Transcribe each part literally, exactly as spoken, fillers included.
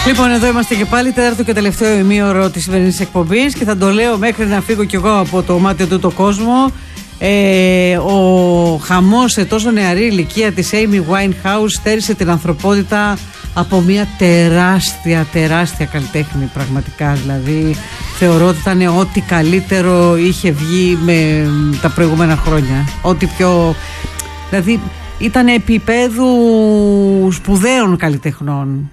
Λοιπόν, εδώ είμαστε και πάλι, τέταρτο και τελευταίο ημίωρο της σημερινής εκπομπής και θα το λέω μέχρι να φύγω κι εγώ από το μάτι του το κόσμο. Ε, ο χαμός σε τόσο νεαρή ηλικία της Amy Winehouse στέρισε την ανθρωπότητα από μια τεράστια, τεράστια καλλιτέχνη πραγματικά. Δηλαδή θεωρώ ότι ήταν ό,τι καλύτερο είχε βγει με τα προηγούμενα χρόνια. Ό,τι πιο... Δηλαδή ήταν επίπεδου σπουδαίων καλλιτεχνών.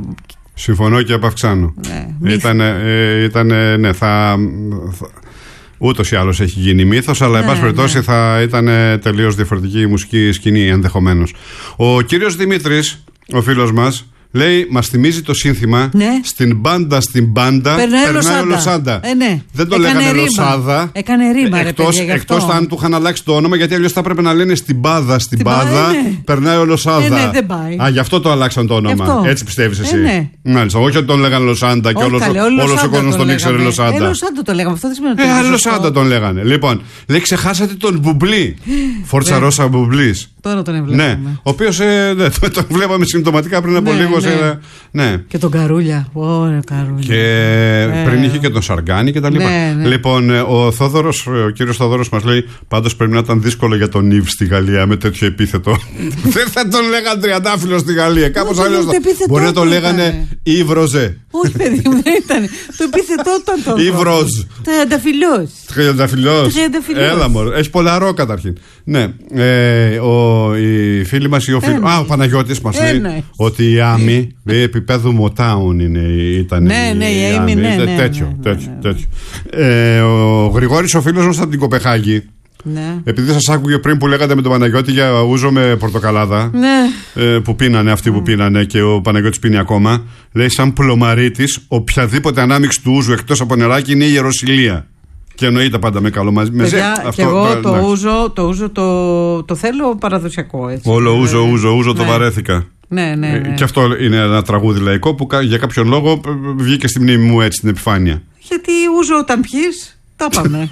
Συμφωνώ και επαυξάνω. Ναι, ήταν, ε, ήταν, ναι, θα... θα... Ούτως ή άλλως έχει γίνει μύθος, αλλά ναι, εν πάση περιπτώσει ναι. θα ήταν τελείως διαφορετική η μουσική σκηνή ενδεχομένως. Ο κύριος Δημήτρης, ο φίλος μας, λέει, μας θυμίζει το σύνθημα ναι. στην μπάντα, στην μπάντα, περνάει ο Λοσάντα. Ε, ναι. Δεν το Έκανε λέγανε ρήμα. Λοσάδα. Έκανε ρήμα, ρε εκτός, παιδιά, εκτός αν του είχαν αλλάξει το όνομα, γιατί αλλιώς θα έπρεπε να λένε στην μπάδα, στην την μπάδα, πάει, ναι. περνάει ο Λοσάδα. Ε, ναι, δεν πάει. Α, γι' αυτό το αλλάξαν το όνομα. Αυτό. Έτσι πιστεύεις εσύ. Ε, ναι. Μάλιστα. Όχι ότι τον λέγανε Λοσάντα και όλος ο κόσμος τον ήξερε Λοσάντα. Ε, Λοσάντα το λέγαμε. Αυτό δεν σημαίνει ότι. Ε, Λοσάντα τον λέγανε. Λοιπόν, λέει, ξεχάσατε τον Μπουμπλή. Φόρτσα Ρώσα Μπουμπλής. Τώρα τον έβλεπαμε. Ναι, ο οποίος ε, ναι, τον, τον βλέπαμε συμπτωματικά πριν από ναι, λίγο. Ναι. Σε, ναι. Και τον Καρούλια. Ωραία, Καρούλια. Και ε, πριν είχε και τον Σαργκάνη και τα λοιπά. Ναι, ναι. Λοιπόν, ο Θόδωρος, ο κύριος Θόδωρος μας λέει, πάντως πρέπει να ήταν δύσκολο για τον Ιβ στη Γαλλία με τέτοιο επίθετο. Δεν θα τον λέγανε τριαντάφυλλο στη Γαλλία. Κάπως αλλιώς. Μπορεί να τον λέγανε Ιβ Ροζέ. Όχι, παιδί μου, δεν ήταν. Το επίθετο ήταν το. Ιβ Ροζ. Τριανταφυλλός. Τριανταφυλλός. Έλα, μωρέ. Έχει πολλά ρο καταρχήν. Ναι. Ε, ο, οι φίλοι μας ή ο φίλος. Α, ο Παναγιώτης μας λέει ναι. ότι η Άμι επίπεδου Motown είναι, ήταν. Ναι, ναι, η Άμι, ναι, ναι. Τέτοιο, τέτοιο, τέτοιο. Ε, ο Γρηγόρης, ο φίλος μας από την Κοπεχάγη. Ναι. Επειδή σας άκουγε πριν που λέγατε με τον Παναγιώτη για ούζο με πορτοκαλάδα, ναι. ε, που πίνανε αυτοί mm. που πίνανε και ο Παναγιώτης πίνει ακόμα, λέει σαν πλωμαρίτης οποιαδήποτε ανάμειξη του ούζου εκτός από νεράκι είναι η ιεροσυλία. Και εννοείται πάντα με καλό μαζί. Παιδιά, και εγώ το, το ούζο, το, ούζο το, το θέλω παραδοσιακό. Έτσι. Όλο ούζο, ούζο, ούζο ναι. το βαρέθηκα. Ναι, ναι, ναι. Και αυτό είναι ένα τραγούδι λαϊκό που για κάποιον λόγο βγήκε στη μνήμη μου έτσι στην επιφάνεια. Γιατί ούζο όταν πιείς, τα πάμε.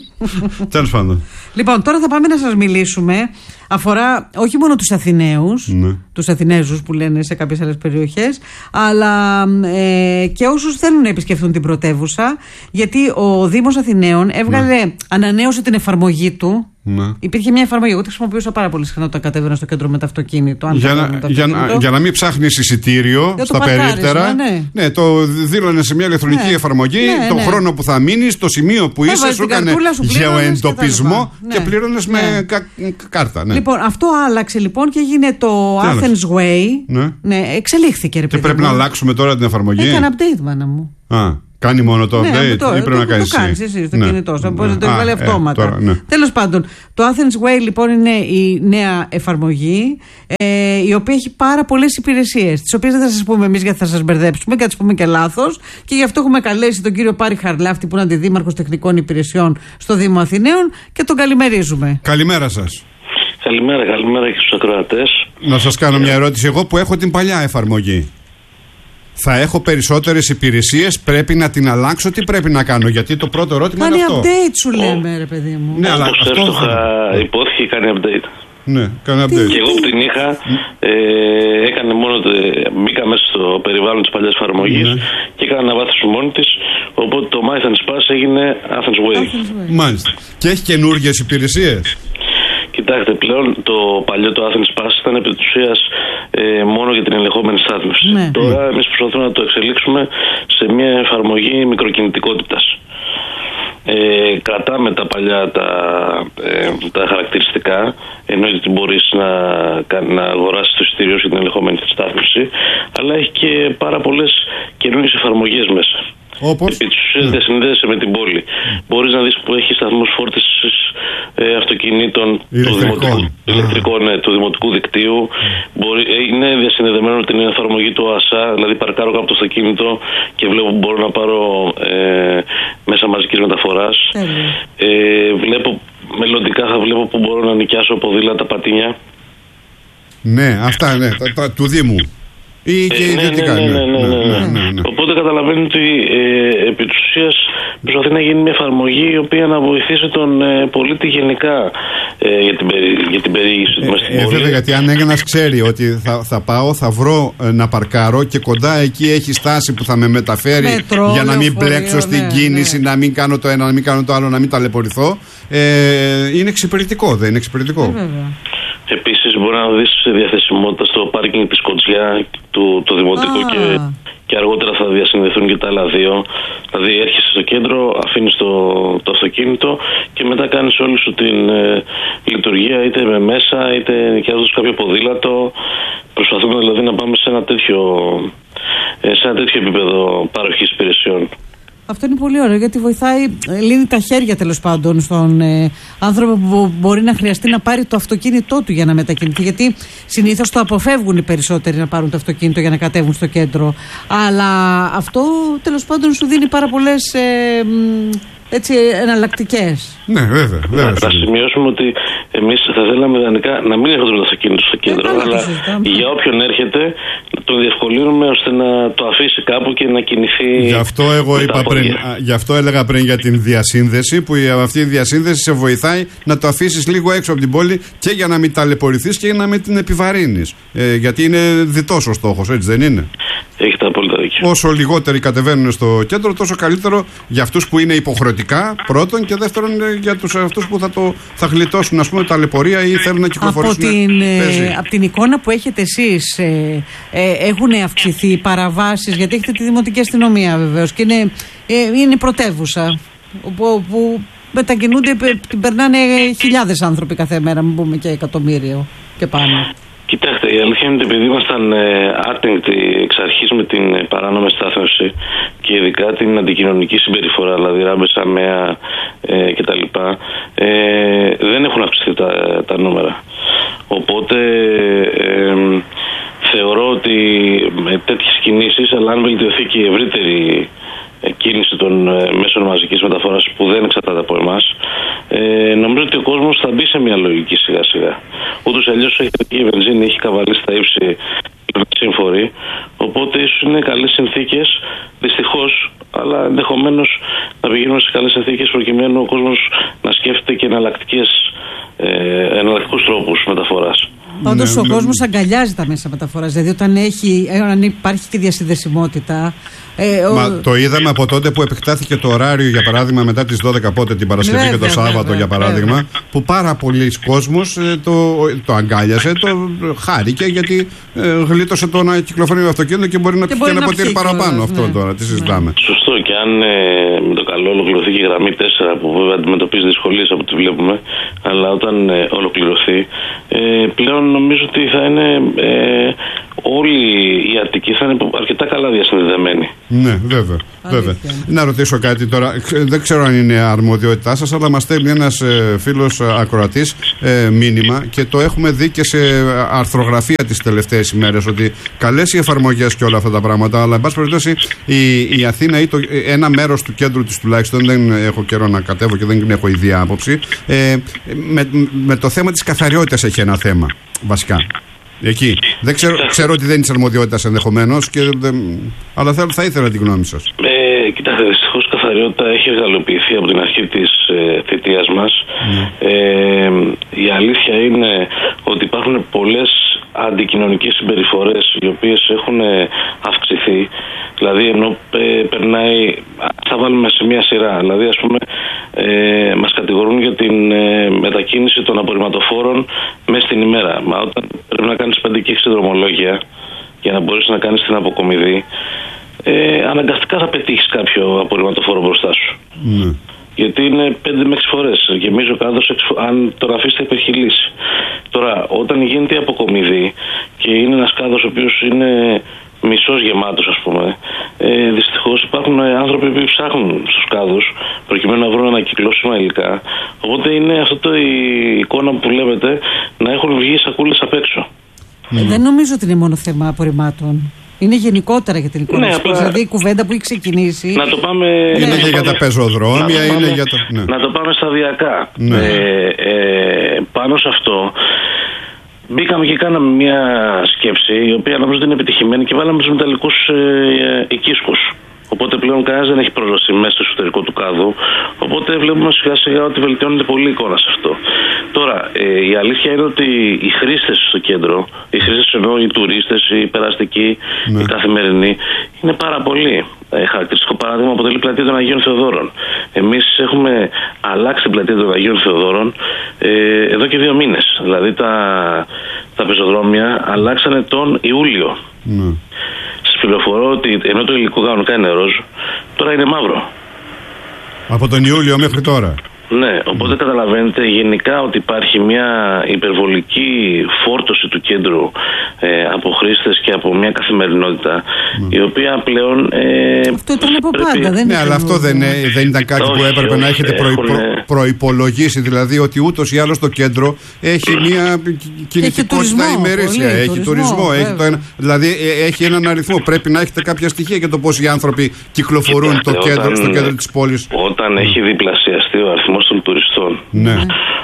Τέλος πάντων. Λοιπόν, τώρα θα πάμε να σας μιλήσουμε. Αφορά όχι μόνο τους Αθηναίους, ναι. τους Αθηνέζους που λένε σε κάποιες άλλες περιοχές, αλλά ε, και όσους θέλουν να επισκεφθούν την πρωτεύουσα, γιατί ο Δήμος Αθηναίων έβγαλε, ναι. ανανέωσε την εφαρμογή του. Ναι. Υπήρχε μια εφαρμογή, εγώ τη χρησιμοποιούσα πάρα πολύ συχνά όταν κατέβαινα στο κέντρο με το αυτοκίνητο. Αν για, να, με το για, αυτοκίνητο. για να μην ψάχνεις εισιτήριο στα περίπτερα. Ναι. ναι, το δήλωνε σε μια ηλεκτρονική ναι. εφαρμογή, ναι, τον ναι. χρόνο που θα μείνεις, το σημείο που θα είσαι, σου έκανε γεωεντοπισμό και, και πλήρωνες ναι. με κα, κάρτα. Ναι. Λοιπόν, αυτό άλλαξε λοιπόν και έγινε το Τι Athens άλλαξε. Way. Ναι. ναι, εξελίχθηκε ρε παιδί. Και πρέπει μου. να αλλάξουμε τώρα την εφαρμογή. Έκανε update, μάνα μου. Α. Κάνει μόνο το update ναι, ή το, πρέπει το, να κάνεις το κάνεις εσύ στο ναι. κινητό σου, μπορεί ναι. να το βάλει αυτόματα. Ε, τώρα, ναι. Τέλος πάντων, το Athens Way λοιπόν είναι η νέα εφαρμογή, ε, η οποία έχει πάρα πολλές υπηρεσίες, τις οποίες δεν θα σας πούμε εμείς γιατί θα σας μπερδέψουμε και θα τις πούμε και λάθος, και γι' αυτό έχουμε καλέσει τον κύριο Πάρη Χαρλάφτη που είναι αντιδήμαρχος τεχνικών υπηρεσιών στο Δήμο Αθηναίων και τον καλημερίζουμε. Καλημέρα σας. Καλημέρα, καλημέρα και στους ακροατές. Να σας κάνω μια ερώτηση εγώ που έχω την παλιά εφαρμογή. Θα έχω περισσότερες υπηρεσίες, πρέπει να την αλλάξω, τι πρέπει να κάνω? Γιατί το πρώτο ερώτημα κάνει είναι αυτό. Κάνει update σου λέμε ρε παιδί μου. Ναι, αλλά αυτό εύστοχα υπόθηκε, κάνει update. Ναι, κάνει update. Και εγώ που την είχα, ε, έκανε μόνο, μπήκα μέσα στο περιβάλλον της παλιάς εφαρμογής ναι. και έκανα αναβάθμιση μόνη της, οπότε το My Athens Pass έγινε Athens Way. Athens Way. Μάλιστα. Και έχει καινούργιες υπηρεσίες? Κοιτάξτε, πλέον το παλιό το Athens Pass ήταν επί της ουσίας ε, μόνο για την ελεγχόμενη στάθμευση. Ναι. Τώρα ναι. εμείς προσπαθούμε να το εξελίξουμε σε μια εφαρμογή μικροκινητικότητας. Ε, κρατάμε τα παλιά τα, ε, τα χαρακτηριστικά, εννοείται ότι μπορείς να, να αγοράσεις το εισιτήριο για την ελεγχόμενη στάθμευση, αλλά έχει και πάρα πολλές καινούργιες εφαρμογές μέσα. Όπως? Επί της ουσίας ναι. διασυνδέεσαι με την πόλη. Μπορείς να δεις που έχει σταθμούς φόρτισης ε, αυτοκινήτων του δημοτικού, ηλεκτρικών, ναι, του δημοτικού δικτύου. Μπορεί, είναι διασυνδεδεμένο με την εφαρμογή του ΟΑΣΑ, δηλαδή παρκάρω κάπου το αυτοκίνητο και βλέπω που μπορώ να πάρω ε, μέσα μαζικής μεταφοράς. Ε, βλέπω, μελλοντικά θα βλέπω που μπορώ να νοικιάσω ποδήλατα, πατίνια. Ναι, αυτά ναι, τα, τα, του Δήμου. Ή και ε, ιδιωτικά. Ναι, ναι, ναι, ναι, ναι, ναι, ναι, ναι. Οπότε Οπότε καταλαβαίνει ότι ε, επί της ουσίας προσπαθεί να γίνει μια εφαρμογή η οποία να βοηθήσει τον ε, πολίτη γενικά ε, για, την περί, για την περιήγηση του. Ε, ε, βέβαια, γιατί αν ένας ξέρει ότι θα, θα πάω, θα βρω ε, να παρκάρω και κοντά εκεί έχει στάση που θα με μεταφέρει Μετρό, για να μην μπλέξω στην ναι, κίνηση, ναι. να μην κάνω το ένα, να μην κάνω το άλλο, να μην ταλαιπωρηθώ. Ε, είναι εξυπηρετικό, δεν είναι εξυπηρετικό. Ε, Επίσης μπορεί να δεις διαθεσιμότητα στο πάρκινγκ της Κοτζιά, του, το δημοτικό και, και αργότερα θα διασυνδεθούν και τα άλλα δύο. Δηλαδή έρχεσαι στο κέντρο, αφήνεις το, το αυτοκίνητο και μετά κάνεις όλη σου την ε, λειτουργία είτε με μέσα είτε νοικιάζοντας κάποιο ποδήλατο. Προσπαθούμε δηλαδή να πάμε σε ένα τέτοιο, σε ένα τέτοιο επίπεδο παροχής υπηρεσιών. Αυτό είναι πολύ ωραίο γιατί βοηθάει, λύνει τα χέρια τέλος πάντων στον ε, άνθρωπο που μπορεί να χρειαστεί να πάρει το αυτοκίνητό του για να μετακινηθεί. Γιατί συνήθως το αποφεύγουν οι περισσότεροι να πάρουν το αυτοκίνητο για να κατέβουν στο κέντρο. Αλλά αυτό τέλος πάντων σου δίνει πάρα πολλές ε, έτσι εναλλακτικές. Ναι, βέβαια. βέβαια να σημειώσουμε ότι εμείς θα θέλαμε ιδανικά να μην έρχονται το αυτοκίνητο στο κέντρο, ε, αλλά για όποιον έρχεται να τον διευκολύνουμε ώστε να το αφήσει κάπου και να κινηθεί. Γι' αυτό εγώ είπα πριν, γι' αυτό έλεγα πριν για την διασύνδεση, που αυτή η διασύνδεση σε βοηθάει να το αφήσεις λίγο έξω από την πόλη και για να μην ταλαιπωρηθείς και για να μην την επιβαρύνεις. Ε, γιατί είναι διτός ο στόχος, έτσι δεν είναι? Έχετε απόλυτα δίκιο. Όσο λιγότεροι κατεβαίνουν στο κέντρο, τόσο καλύτερο για αυτούς που είναι υποχρεωτικά, πρώτον, και δεύτερον για τους αυτούς που θα, το, θα γλιτώσουν, ας πούμε, ταλαιπωρία ή θέλουν να κυκλοφορήσουν. Από την, ε, από την εικόνα που έχετε εσείς, ε, ε, έχουν αυξηθεί οι παραβάσεις, γιατί έχετε τη Δημοτική Αστυνομία βεβαίως και είναι, ε, είναι πρωτεύουσα, όπου, που μετακινούνται, την περνάνε χιλιάδες άνθρωποι κάθε μέρα, μην πούμε και εκατομμύριο και πάνω. Κοιτάξτε, η αλήθεια είναι ότι επειδή ήμασταν ε, άτεγκτοι εξ αρχής με την ε, παράνομη στάθμευση και ειδικά την αντικοινωνική συμπεριφορά, δηλαδή ράμπες, αμαία ε, κτλ., ε, δεν έχουν αυξηθεί τα, τα νούμερα. Οπότε ε, θεωρώ ότι με τέτοιες κινήσεις, αλλά αν βελτιωθεί και η ευρύτερη κίνηση των μέσων μαζικής μεταφοράς που δεν εξαρτάται από εμάς, ε, νομίζω ότι ο κόσμος θα μπει σε μια λογική σιγά σιγά. Ούτως αλλιώς έχει η βενζίνη, έχει καβαλήσει τα ύψη σύμφορη, οπότε ίσως είναι καλές συνθήκες, δυστυχώς, αλλά ενδεχομένως να πηγαίνουμε σε καλές συνθήκες προκειμένου ο κόσμος να σκέφτεται και εναλλακτικές, ε, εναλλακτικούς τρόπους μεταφοράς. Όντως ναι, ο ναι, κόσμος αγκαλιάζει τα μέσα μεταφοράς, δηλαδή όταν, έχει, όταν υπάρχει και διασυνδεσιμότητα. Ε, ο... Μα το είδαμε από τότε που επεκτάθηκε το ωράριο, για παράδειγμα, μετά τις δώδεκα, πότε την Παρασκευή βέβαια, και το Σάββατο, βέβαια, για παράδειγμα, βέβαια. Που πάρα πολλοί κόσμος ε, το, το αγκάλιασε, το χάρηκε γιατί ε, γλίτωσε το να κυκλοφορεί με αυτοκίνητο και μπορεί να πιει ένα ποτήρι παραπάνω. Ναι. Αυτό τώρα, τι συζητάμε. Ναι. Σωστό, και αν ε, με το καλό ολοκληρωθεί και η γραμμή τέσσερα, που βέβαια αντιμετωπίζει δυσκολίες από ό,τι βλέπουμε, αλλά όταν ε, ολοκληρωθεί, ε, πλέον νομίζω ότι θα είναι ε, όλοι οι Αττικοί θα είναι αρκετά καλά διασυνδεδεμένοι. Ναι, βέβαια. βέβαια. Να ρωτήσω κάτι τώρα. Δεν ξέρω αν είναι αρμοδιότητά σας, αλλά μας στέλνει ένας ε, φίλος ακροατής ε, μήνυμα και το έχουμε δει και σε αρθρογραφία τις τελευταίες ημέρες, ότι καλές οι εφαρμογές και όλα αυτά τα πράγματα, αλλά εν πάση περιπτώσει η, η Αθήνα ή το, ένα μέρος του κέντρου της τουλάχιστον, δεν έχω καιρό να κατέβω και δεν έχω ιδία άποψη, ε, με, με το θέμα της καθαριότητας έχει ένα θέμα βασικά. Εκεί. Δεν ξέρω, ξέρω ότι δεν είναι της αρμοδιότητας ενδεχομένως, και δεν, αλλά θα, θα ήθελα την γνώμη σας. Ε, κοιτάξτε, δυστυχώς η καθαριότητα έχει εργαλειοποιηθεί από την αρχή της ε, θητείας μας. Mm. Ε, η αλήθεια είναι ότι υπάρχουν πολλές αντικοινωνικές συμπεριφορές οι οποίες έχουν αυξηθεί. Δηλαδή, ενώ ε, περνάει, θα βάλουμε σε μια σειρά. Δηλαδή, ας πούμε, ε, μας κατηγορούν για την ε, μετακίνηση των απορριμματοφόρων μέσα στην ημέρα. Μα όταν πρέπει να κάνεις πέντε και έξι δρομολόγια για να μπορείς να κάνεις την αποκομιδή, ε, αναγκαστικά θα πετύχεις κάποιο απορριμματοφόρο μπροστά σου. Mm. Γιατί είναι πέντε με έξι φορές. Γεμίζει ο κάδος, αν τον αφήσει θα υπερχει λύση. Τώρα, όταν γίνεται η αποκομιδή και είναι ένας κάδος ο οποίος είναι μισός γεμάτος, ας πούμε, ε, δυστυχώς υπάρχουν άνθρωποι που ψάχνουν στους κάδους προκειμένου να βρουν ανακυκλώσιμα υλικά. Οπότε είναι αυτό η εικόνα που βλέπετε, να έχουν βγει σακούλες απ' έξω. Ε, δεν νομίζω ότι είναι μόνο θέμα απορριμμάτων. Είναι γενικότερα για την εικόνα. Ναι, απλά... Δηλαδή η κουβέντα που έχει ξεκινήσει. Να το πάμε. Είναι ναι, και για τα πεζοδρόμια, να είναι πάμε, για το. Ναι. Να το πάμε σταδιακά. Ναι. Ε, ε, πάνω σε αυτό. Μπήκαμε και κάναμε μια σκέψη, η οποία νομίζω ότι είναι επιτυχημένη, και βάλαμε τους μεταλλικούς ε, οικίσκους. Οπότε πλέον κανένας δεν έχει πρόσβαση μέσα στο εσωτερικό του κάδου. Οπότε βλέπουμε σιγά σιγά ότι βελτιώνεται πολύ η εικόνα σε αυτό. Τώρα, ε, η αλήθεια είναι ότι οι χρήστες στο κέντρο, οι χρήστες εννοώ οι τουρίστες, οι περαστικοί, ναι. οι καθημερινοί, είναι πάρα πολλοί. Ε, χαρακτηριστικό παράδειγμα αποτελεί η πλατεία των Αγίων Θεοδόρων. Εμείς έχουμε αλλάξει την πλατεία των Αγίων Θεοδόρων ε, εδώ και δύο μήνες. Δηλαδή τα, τα πεζοδρόμια αλλάξανε τον Ιούλιο. Ναι. Σας πληροφορώ ότι ενώ το υλικό κανονικά είναι ροζ, τώρα είναι μαύρο. Από τον Ιούλιο μέχρι τώρα. Ναι, οπότε mm. καταλαβαίνετε γενικά ότι υπάρχει μια υπερβολική φόρτωση του κέντρου ε, από χρήστες και από μια καθημερινότητα mm. η οποία πλέον ε, αυτό ήταν από πρέπει... πάντα, δεν ναι, αλλά αυτό δεν, δεν ήταν κάτι όχι, που έπρεπε όχι, να έχετε προϋ... έχουν... προ... προϋπολογίσει, δηλαδή ότι ούτως ή άλλως το κέντρο έχει μια κινητικότητα ημερήσια, έχει τουρισμό, τουρισμό έχει το ένα... δηλαδή έχει έναν αριθμό, πρέπει να έχετε κάποια στοιχεία για το πόσοι άνθρωποι κυκλοφορούν το κέντρο, όταν, στο κέντρο της πόλης. Όταν mm. έχει διπλασιαστεί ο αριθμός των τουριστών. Ναι.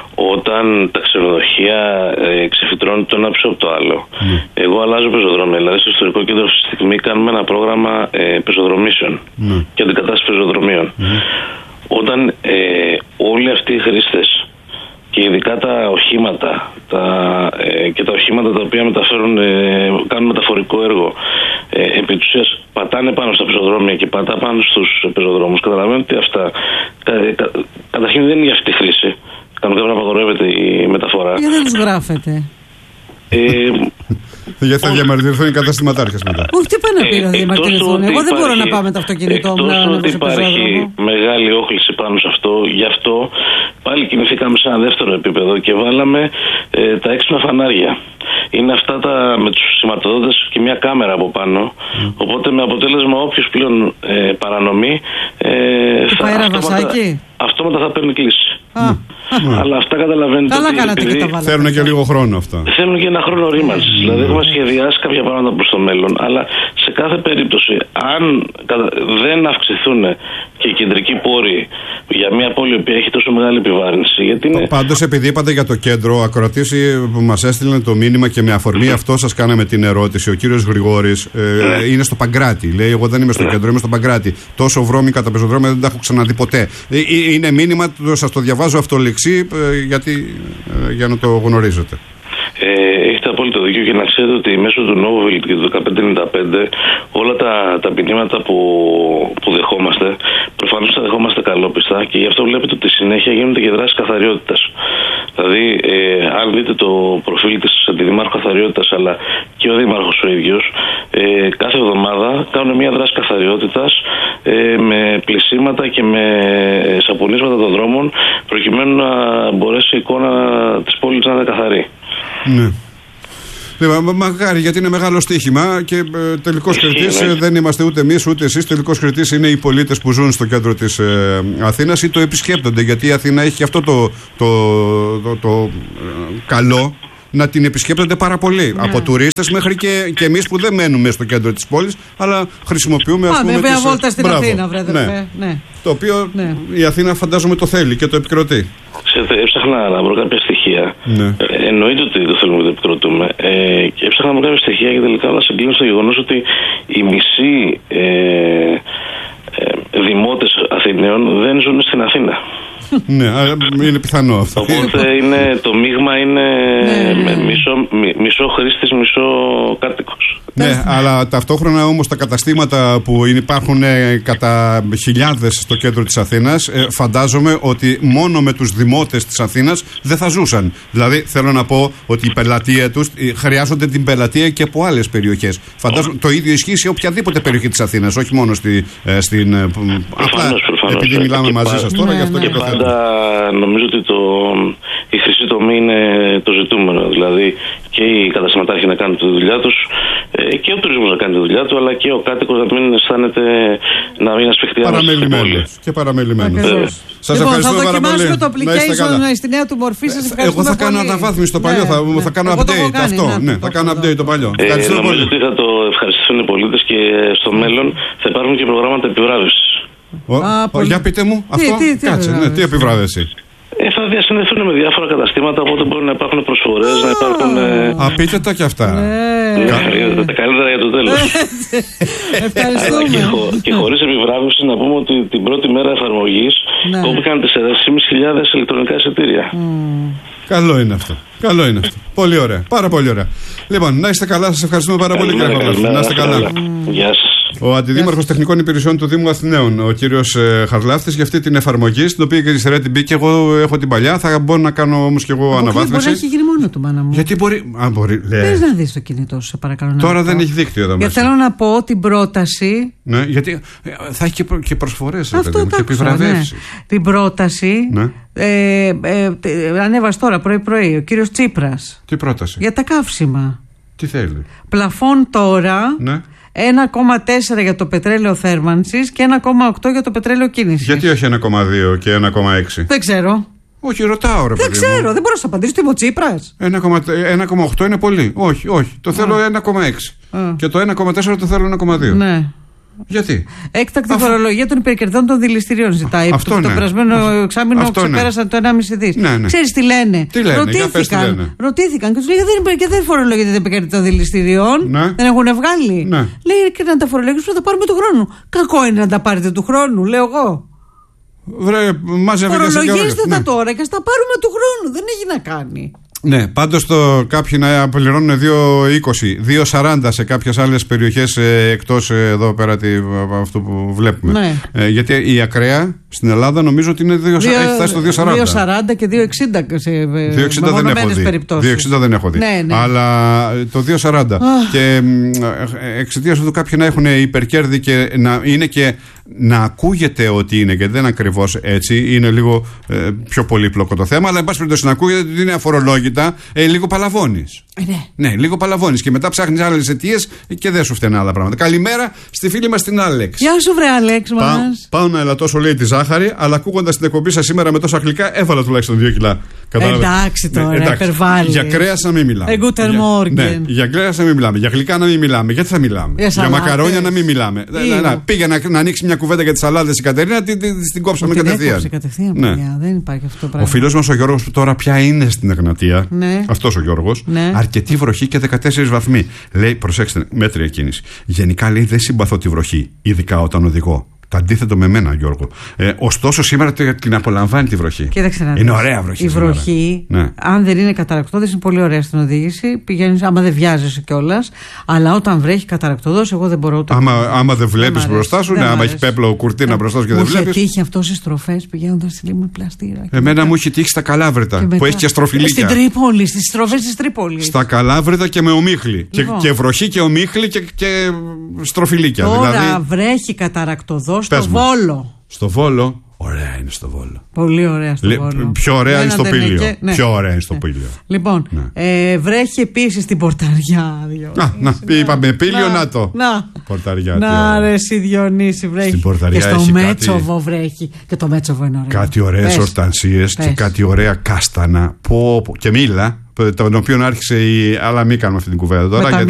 Όταν τα ξενοδοχεία ε, ξεφυτρώνουν το ένα πίσω από το άλλο. Ναι. Εγώ αλλάζω πεζοδρόμια. Δηλαδή στο ιστορικό κέντρο αυτή τη στιγμή κάνουμε ένα πρόγραμμα ε, πεζοδρομήσεων ναι. και αντικατάσταση πεζοδρομίων. Ναι. Όταν ε, όλοι αυτοί οι χρήστες και ειδικά τα οχήματα τα, ε, και τα οχήματα τα οποία μεταφέρουν, ε, κάνουν μεταφορικό έργο ε, επί της ουσίας πατάνε πάνω στα πεζοδρόμια και πατά πάνω στους πεζοδρόμους. Καταλαβαίνετε ότι αυτά κα, κα, καταρχήν δεν είναι για αυτή τη χρήση. Κανονικά πρέπει να απαγορεύεται η μεταφορά. Γιατί δεν τους γράφετε? Ε, γιατί θα διαμαρτυρηθούν οι καταστηματάρχες μετά. Όχι, τι πάνε να πει να διαμαρτυρηθούν. Εγώ δεν μπορώ να πάω με το αυτοκίνητό μου. Εκτός ότι υπάρχει μεγάλη όχληση πάνω σε αυτό, γι' αυτό πάλι κινηθήκαμε σε ένα δεύτερο επίπεδο και βάλαμε ε, τα έξυπνα φανάρια. Είναι αυτά τα με τους σηματοδότες και μια κάμερα από πάνω. Mm. Οπότε με αποτέλεσμα όποιος πλέον ε, παρανομεί ε, θα, αυτόματα, αυτόματα θα παίρνει κλίση. Mm. Mm. Αλλά αυτά καταλαβαίνετε. Καλά ότι κάνατε και τα βάλατε. Θέλουν και λίγο χρόνο αυτά. Θέλουν και ένα χρόνο ρήμανσης. Mm. Δηλαδή έχουμε σχεδιάσει κάποια πράγματα προς το μέλλον. Αλλά σε κάθε περίπτωση, αν δεν αυξηθούν και οι κεντρικοί πόροι για μια πόλη που έχει τόσο μεγάλη επιβάρυνση. Γιατί είναι... Πάντως, επειδή είπατε για το κέντρο, ο ακροατής που μας έστειλε το μήνυμα και με αφορμή αυτό σας κάναμε την ερώτηση. Ο κύριος Γρηγόρης ε, ναι. είναι στο Παγκράτη. Λέει: εγώ δεν είμαι στο ναι. κέντρο, είμαι στο Παγκράτη. Τόσο βρώμικα τα πεζοδρόμια δεν τα έχω ξαναδεί ποτέ. Ε, είναι μήνυμα, σας το διαβάζω αυτολεξί, ε, γιατί, ε, για να το γνωρίζετε. Ε, έχετε απόλυτο δίκιο και να ξέρετε ότι μέσω του Νόβελ και του δεκαπέντε ενενήντα πέντε όλα τα, τα μηνύματα που, που δεχόμαστε προφανώς τα δεχόμαστε καλόπιστα και γι' αυτό βλέπετε ότι συνέχεια γίνονται και δράσεις καθαριότητας. Δηλαδή, ε, αν δείτε το προφίλ της Αντιδημάρχου Καθαριότητας αλλά και ο Δήμαρχος ο ίδιος, ε, κάθε εβδομάδα κάνουν μια δράση καθαριότητας ε, με πλησίματα και με σαπουνίσματα των δρόμων προκειμένου να μπορέσει η εικόνα της πόλης να είναι καθαρή. Ναι. Μα, μακάρι, γιατί είναι μεγάλο στοίχημα και ε, τελικός κριτής ε, δεν είμαστε ούτε εμείς ούτε εσείς. Τελικός κριτής είναι οι πολίτες που ζουν στο κέντρο της ε, Αθήνας ή το επισκέπτονται. Γιατί η Αθήνα έχει αυτό το, το, το, το, το ε, καλό να την επισκέπτονται πάρα πολύ. Yeah. Από τουρίστες μέχρι και, και εμείς που δεν μένουμε στο κέντρο της πόλης, αλλά χρησιμοποιούμε. Α, με μια βόλτα στην Μπράβο. Αθήνα, βρέτε. Ναι. Ναι. Το οποίο ναι. η Αθήνα φαντάζομαι το θέλει και το επικροτεί. Ξέρετε, έψαχνα να βρω κάποια στοιχεία. Ναι. Ε, εννοείται ότι το θέλουμε και το επικροτούμε. Ε, και έψαχνα να βρω κάποια στοιχεία και τελικά να συγκλίνω στο γεγονός ότι οι μισοί ε, ε, δημότες Αθηναίων δεν ζουν στην Αθήνα. Ναι, είναι πιθανό αυτό. Οπότε είναι, το μείγμα είναι μισό, μισό χρήστης, μισό κάτοικος. Ναι, αλλά ταυτόχρονα όμως τα καταστήματα που υπάρχουν κατά χιλιάδες στο κέντρο της Αθήνας, φαντάζομαι ότι μόνο με τους δημότες της Αθήνας δεν θα ζούσαν. Δηλαδή θέλω να πω ότι η πελατεία τους χρειάζονται την πελατεία και από άλλες περιοχές. Φαντάζομαι το ίδιο ισχύει σε οποιαδήποτε περιοχή της Αθήνας, όχι μόνο στη, στην. Απλά επειδή μιλάμε μαζί σας τώρα, γι' αυτό και το θέλω. Νομίζω ότι το, η χρυσή τομή είναι το ζητούμενο. Δηλαδή και οι καταστηματάρχοι να κάνουν τη δουλειά τους και ο τουρισμός να κάνει τη δουλειά του, αλλά και ο κάτοικος να μην αισθάνεται να μην ασφιχτιάζει στην πόλη. Και παραμελημένος. Σας λοιπόν, ευχαριστώ πάρα πολύ. Θα δοκιμάσουμε το application στη νέα του μορφή. Σας ευχαριστούμε. Εγώ θα κάνω αναβάθμιση στο παλιό. Θα, ναι, θα κάνω update το αυτό. Ναι, θα κάνω update το παλιό. Ε, νομίζω ότι θα το ευχαριστηθούν οι πολίτες και στο μέλλον θα υπάρχουν και προγράμματα επιβράβευσης. Α, για πείτε μου τι, αυτό. Τι, τι, Κάτσε, ναι, τι επιβράβευση. Ε, θα διασυνδεθούν με διάφορα καταστήματα, οπότε μπορεί να υπάρχουν προσφορές, να υπάρχουν. Ε... Α, πείτε τα κι αυτά. Ναι, Τα καλύτερα για το τέλος. Ευχαριστούμε. Και, χω, και χωρίς επιβράβευση να πούμε ότι την πρώτη μέρα εφαρμογής ναι. κόπηκαν τέσσερις χιλιάδες πεντακόσια ηλεκτρονικά εισιτήρια. Mm. Καλό είναι αυτό. Καλό είναι αυτό. Πολύ ωραία. Πάρα πολύ ωραία. Λοιπόν, να είστε καλά. Σας ευχαριστούμε πάρα πολύ, κύριε Χαρλάφτη. Να είστε καλά. Mm. Γεια σας. Ο Αντιδήμαρχος Τεχνικών Υπηρεσιών του Δήμου Αθηναίων, ο κύριος ε, Χαρλάφτης, για αυτή την εφαρμογή, στην οποία και η σειρά την μπήκε. Εγώ έχω την παλιά, θα μπορώ να κάνω όμως και εγώ αναβάθμιση. Μπορεί να έχει γίνει μόνο του, μάνα μου. Γιατί μπορεί. Α, μπορεί. Θες να δεις το κινητό σου, σε παρακαλώ. Τώρα δεν έχει δίκτυο εδώ μέσα. Γιατί θέλω να πω την πρόταση. Ναι, γιατί θα έχει και προσφορές αυτό και επιβραβεύσεις. Ναι. Την πρόταση. Ναι. Ε, ε, ε, ανέβασε τώρα πρωί-πρωί ο κύριος Τσίπρας. Τι πρόταση? Για τα καύσιμα. Τι θέλει? Πλαφόν τώρα. Ναι. ένα κόμμα τέσσερα για το πετρέλαιο θέρμανσης και ένα κόμμα οκτώ για το πετρέλαιο κίνησης. Γιατί όχι ένα κόμμα δύο και ένα κόμμα έξι? Δεν ξέρω. Όχι, ρωτάω ρε Δεν παιδί ξέρω, μου. δεν μπορώ να σου απαντήσω. Τι είμαι ο Τσίπρας? ένα κόμμα οκτώ είναι πολύ. Όχι, όχι. Το θέλω Α. ένα κόμμα έξι. Α. Και το ένα κόμμα τέσσερα το θέλω ένα κόμμα δύο. Ναι. Γιατί? Έκτακτη Αφ... φορολογία των υπερκερδών των δηληστηρίων ζητάει. Αυτό το, ναι. το περασμένο Αυτό... εξάμηνο Αυτό ξεπέρασαν ναι. το ενάμιση δις. Ναι, ναι. Ξέρεις τι λένε? Τι λένε, ρωτήθηκαν, τι λένε. ρωτήθηκαν και τους λέει δεν, και δεν φορολογείται την υπερκερδή των δηληστηρίων. Ναι. Δεν έχουν βγάλει. Ναι. Λέει και να τα φορολογήσουμε θα τα πάρουμε του χρόνου. Κακό είναι να τα πάρετε του χρόνου, λέω εγώ. Βρε, φορολογήστε τα ναι. τώρα και στα πάρουμε του χρόνου. Δεν έχει να κάνει. Ναι, πάντως το κάποιοι να πληρώνουν δύο είκοσι, δύο σαράντα σε κάποιες άλλες περιοχές ε, εκτός ε, εδώ πέρα τη, αυτό που βλέπουμε. Ναι. Ε, γιατί η ακραία στην Ελλάδα νομίζω ότι είναι δύο, έχει φτάσει στο δύο σαράντα. δύο σαράντα και δύο εξήντα σε δύο εξήντα δεν έχω δει. περιπτώσεις. δύο εξήντα δεν έχω δει. Ναι, ναι. Αλλά το δύο σαράντα. Και εξαιτίας του κάποιοι να έχουν υπερκέρδη και να είναι και να ακούγεται ότι είναι, γιατί δεν είναι ακριβώς έτσι, είναι λίγο ε, πιο πολύπλοκο το θέμα, αλλά εν πάση περιπτώσει να ακούγεται ότι είναι αφορολόγητα, ε, λίγο παλαβώνεις. Ναι. Ναι, λίγο παλαβώνεις και μετά ψάχνεις άλλες αιτίες και δεν σου φταίνε άλλα πράγματα. Καλημέρα στη φίλη μας την Άλεξ. Γεια σου, βρε Άλεξ μας. Πά, πάω να ελαττώσω, λέει, τη ζάχαρη, αλλά ακούγοντας την εκπομπή σας σήμερα με τόσα γλυκά, έβαλα τουλάχιστον δύο κιλά. Εντάξει τώρα, ναι, υπερβάλλει. Για κρέας να μην μιλάμε. Guten Morgen. Ναι, για κρέας να μην μιλάμε. Για γλυκά να μην μιλάμε. Γιατί θα μιλάμε? Για, για μακαρόνια να μην μιλάμε. Να, πήγε να, να ανοίξει μια κουβέντα για τις σαλάδες η Κατερίνα, την, την, την κόψαμε την κατευθείαν. Την κατευθείαν, ναι. παιδιά. Δεν υπάρχει αυτό το πράγμα. Ο φίλος μας ο Γιώργος που τώρα πια είναι στην Εγνατία. Ναι. Αυτός ο Γιώργος. Ναι. Αρκετή βροχή και δεκατέσσερις βαθμοί. Λέει, προσέξτε, μέτρια κίνηση. Γενικά λέει δεν συμπαθώ τη βροχή, ειδικά όταν οδηγώ. Το αντίθετο με μένα, Γιώργο. Ε, ωστόσο, σήμερα την απολαμβάνει τη βροχή. Κοίταξε να δεις. Είναι ωραία βροχή. Η βροχή, ναι. αν δεν είναι καταρακτώδης, είναι πολύ ωραία στην οδήγηση. Πηγαίνεις, άμα δεν βιάζεσαι κιόλας. Αλλά όταν βρέχει καταρακτώδης, εγώ δεν μπορώ ούτε. Άμα, άμα δεν βλέπεις μπροστά σου, ναι, άμα έχει πέπλο κουρτίνα μπροστά σου και δεν βλέπεις. Μου είχε τύχει αυτό στις στροφές πηγαίνοντας στη λίμνη Πλαστήρα. Εμένα μου είχε τύχει στα Καλάβρητα, που έχει και στροφιλίκια. Στην Τρίπολη, στις στροφές της Τρίπολης. Στα Καλάβρητα και με ομίχλη. Λοιπόν. Και, και βροχή και ομίχλη και, και στροφιλίκια. Τώρα δηλαδή... βρέχει καταρακτωδώς στο Βόλο. Στο Βόλο, ωραία είναι στο Βόλο. Πολύ ωραία στο Λε, Βόλο. Πιο ωραία είναι στο Πήλιο. Και, ναι. Πιο ωραία είναι στο Πήλιο. Λοιπόν, ναι. ε, βρέχει επίσης στην Πορταριά. Να, να, είπαμε Πήλιο, να το. Να, Πορταριά. Να ρε εσύ Διονύση, βρέχει. Στην Πορταριά και στο έχει Μέτσοβο κάτι... βρέχει. Και το Μέτσοβο είναι ωραίο. Κάτι ωραίες ορτανσίες και κάτι ωραία κάστανα. Πω, πω. Και μήλα, τον οποίο άρχισε η... Αλλά μην κάνουμε αυτή την κουβέντα τώρα.